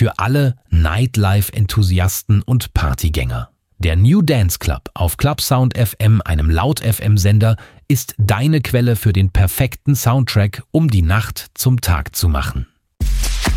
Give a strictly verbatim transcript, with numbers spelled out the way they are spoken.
für alle Nightlife-Enthusiasten und Partygänger. Der New Dance Club auf Clubsound F M, einem Laut-F M-Sender, ist deine Quelle für den perfekten Soundtrack, um die Nacht zum Tag zu machen.